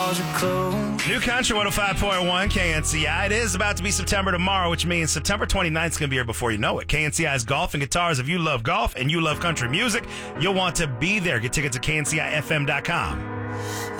New Country 105.1 KNCI. It is about to be September tomorrow, which means September 29th is going to be here before you know it. KNCI's Golf and Guitars. If you love golf and you love country music, you'll want to be there. Get tickets at kncifm.com.